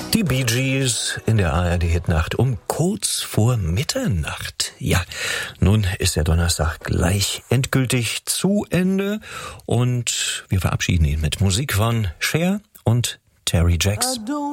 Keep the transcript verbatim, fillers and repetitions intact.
Die Bee Gees in der A R D-Hitnacht um kurz vor Mitternacht. Ja, nun ist der Donnerstag gleich endgültig zu Ende und wir verabschieden ihn mit Musik von Cher und Terry Jacks.